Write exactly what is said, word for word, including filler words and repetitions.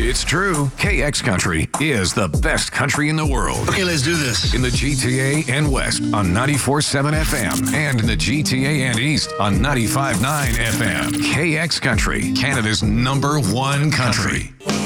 It's true. K X Country is the best country in the world. Okay, let's do this. In the G T A and West on ninety-four point seven F M and in the G T A and East on ninety-five point nine F M. K X Country, Canada's number one country.